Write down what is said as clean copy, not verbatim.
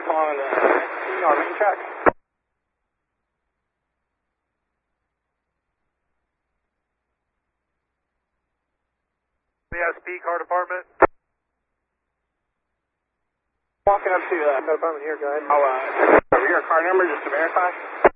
on main track. BSP car department. Walking up to car department here, go ahead. I'll your car number just to verify.